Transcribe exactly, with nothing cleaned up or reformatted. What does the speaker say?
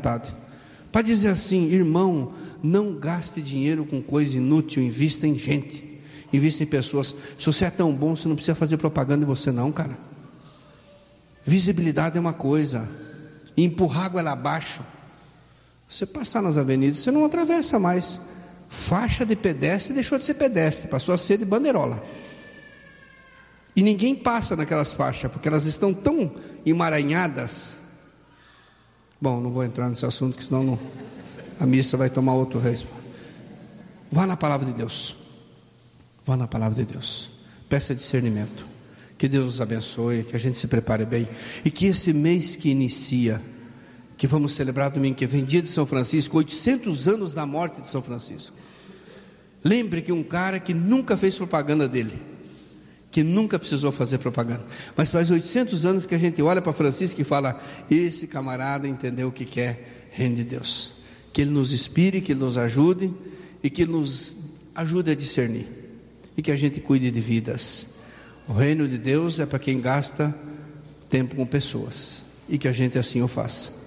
vontade, para dizer assim: irmão, não gaste dinheiro com coisa inútil, invista em gente, invista em pessoas. Se você é tão bom, você não precisa fazer propaganda de você não, cara. Visibilidade é uma coisa, empurrar água lá abaixo. Você passar nas avenidas, você não atravessa mais. Faixa de pedestre deixou de ser pedestre, passou a ser de bandeirola. E ninguém passa naquelas faixas, porque elas estão tão emaranhadas. Bom, não vou entrar nesse assunto, que senão não, a missa vai tomar outro risco. Vá na palavra de Deus. Vá na palavra de Deus. Peça discernimento. Que Deus nos abençoe, que a gente se prepare bem. E que esse mês que inicia, que vamos celebrar domingo que vem, dia de São Francisco, oitocentos anos da morte de São Francisco. Lembre que um cara que nunca fez propaganda dele, que nunca precisou fazer propaganda, mas faz oitocentos anos que a gente olha para Francisco e fala: esse camarada entendeu o que quer, reino de Deus. Que ele nos inspire, que ele nos ajude, e que ele nos ajude a discernir, e que a gente cuide de vidas. O reino de Deus é para quem gasta tempo com pessoas, e que a gente assim o faça.